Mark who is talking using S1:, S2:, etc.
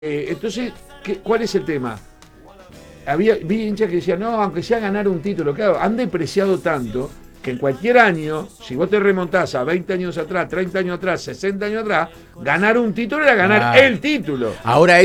S1: Entonces, ¿cuál es el tema? Vi hinchas que decían, no, aunque sea ganar un título, claro, han depreciado tanto que en cualquier año, si vos te remontás a 20 años atrás, 30 años atrás, 60 años atrás, ganar un título era ganar el título.
S2: Ahora